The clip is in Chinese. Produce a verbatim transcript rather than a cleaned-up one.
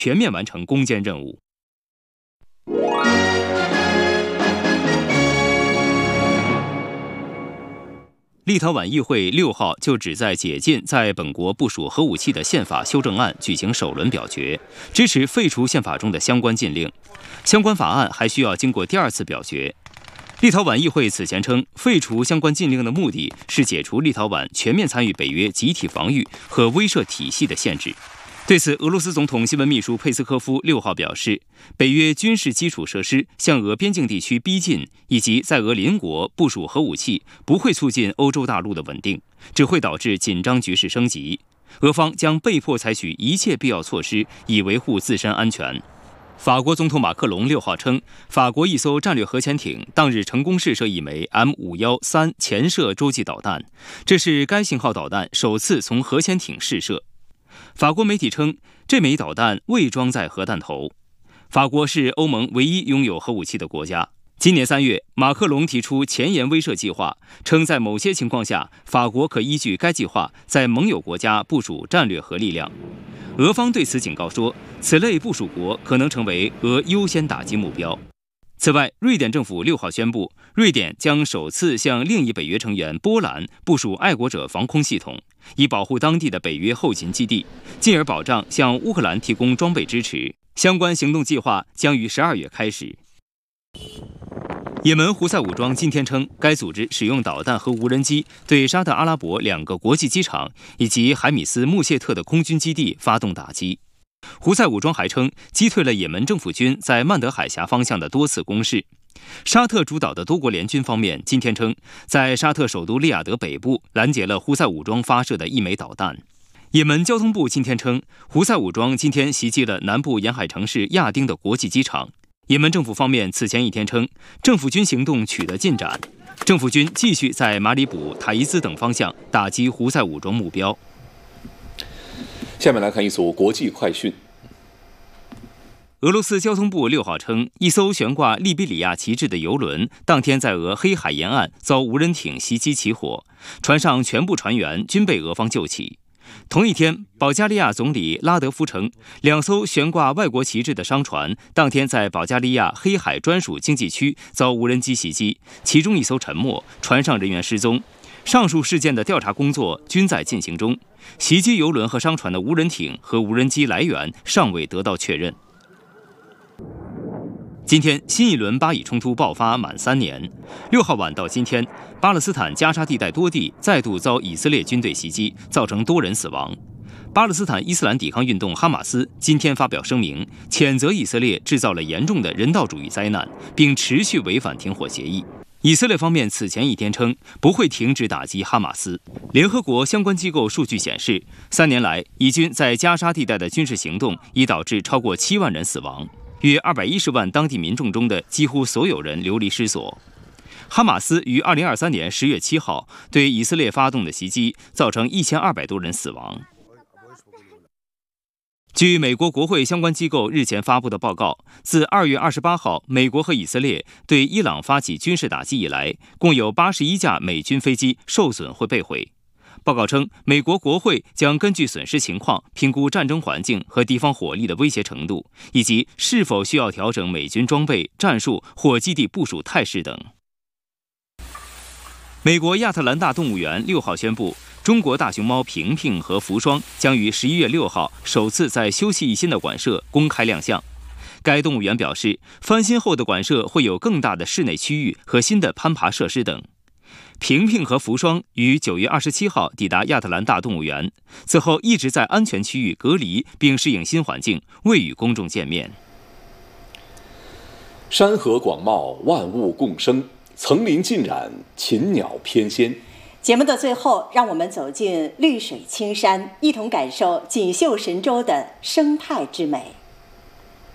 全面完成攻坚任务。立陶宛议会六号就旨在解禁在本国部署核武器的宪法修正案举行首轮表决，支持废除宪法中的相关禁令。相关法案还需要经过第二次表决。立陶宛议会此前称，废除相关禁令的目的是解除立陶宛全面参与北约集体防御和威慑体系的限制。对此，俄罗斯总统新闻秘书佩斯科夫六号表示，北约军事基础设施向俄边境地区逼近，以及在俄邻国部署核武器，不会促进欧洲大陆的稳定，只会导致紧张局势升级。俄方将被迫采取一切必要措施，以维护自身安全。法国总统马克龙六号称，法国一艘战略核潜艇当日成功试射一枚 M 五一三潜射洲际导弹，这是该型号导弹首次从核潜艇试射。法国媒体称，这枚导弹未装载核弹头。法国是欧盟唯一拥有核武器的国家。今年三月，马克龙提出前沿威慑计划，称在某些情况下，法国可依据该计划在盟友国家部署战略核力量。俄方对此警告说，此类部署国可能成为俄优先打击目标。此外，瑞典政府六号宣布，瑞典将首次向另一北约成员波兰部署爱国者防空系统，以保护当地的北约后勤基地，进而保障向乌克兰提供装备支持。相关行动计划将于十二月开始。也门胡塞武装今天称，该组织使用导弹和无人机对沙特阿拉伯两个国际机场以及海米斯穆谢特的空军基地发动打击。胡塞武装还称，击退了也门政府军在曼德海峡方向的多次攻势。沙特主导的多国联军方面今天称，在沙特首都利雅得北部拦截了胡塞武装发射的一枚导弹。也门交通部今天称，胡塞武装今天袭击了南部沿海城市亚丁的国际机场。也门政府方面此前一天称，政府军行动取得进展，政府军继续在马里卜、塔伊兹等方向打击胡塞武装目标。 下面来看一组国际快讯。 俄罗斯交通部六号称，一艘悬挂利比里亚旗帜的油轮当天在俄黑海沿岸遭无人艇袭击起火，船上全部船员均被俄方救起。同一天，保加利亚总理拉德夫称，两艘悬挂外国旗帜的商船当天在保加利亚黑海专属经济区遭无人机袭击，其中一艘沉没，船上人员失踪。上述事件的调查工作均在进行中，袭击油轮和商船的无人艇和无人机来源尚未得到确认。今天，新一轮巴以冲突爆发满三年。六号晚到今天，巴勒斯坦加沙地带多地再度遭以色列军队袭击，造成多人死亡。巴勒斯坦伊斯兰抵抗运动哈马斯今天发表声明，谴责以色列制造了严重的人道主义灾难，并持续违反停火协议。以色列方面此前一天称，不会停止打击哈马斯。联合国相关机构数据显示，三年来，以军在加沙地带的军事行动已导致超过七万人死亡。约二百一十万当地民众中的几乎所有人流离失所。哈马斯于二零二三年十月七号对以色列发动的袭击，造成一千二百多人死亡。据美国国会相关机构日前发布的报告，自二月二十八号美国和以色列对伊朗发起军事打击以来，共有八十一架美军飞机受损或被毁。报告称，美国国会将根据损失情况评估战争环境和敌方火力的威胁程度，以及是否需要调整美军装备、战术或基地部署态势等。美国亚特兰大动物园六号宣布，中国大熊猫平平和福双将于十一月六号首次在休憩一新的馆舍公开亮相。该动物园表示，翻新后的馆舍会有更大的室内区域和新的攀爬设施等。平平和福双于九月二十七号抵达亚特兰大动物园，此后一直在安全区域隔离并适应新环境，未与公众见面。 山河广袤，万物共生，层林尽染，禽鸟翩跹。 节目的最后，让我们走进绿水青山，一同感受锦绣神州的生态之美。